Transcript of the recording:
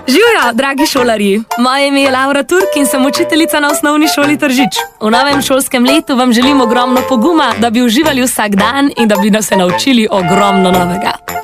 Živjo, dragi šolarji! Moje ime je Laura Turk in sem učiteljica na osnovni šoli Tržič. V novem šolskem letu vam želim ogromno poguma, da bi uživali vsak dan in da bi nas se naučili ogromno novega.